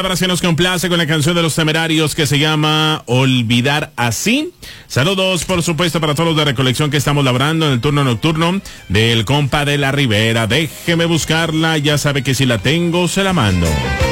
Ahora se nos complace con la canción de Los Temerarios que se llama Olvidar Así. Saludos, por supuesto, para todos los de recolección que estamos labrando en el turno nocturno del compa de la Ribera. Déjeme buscarla, ya sabe que si la tengo, se la mando.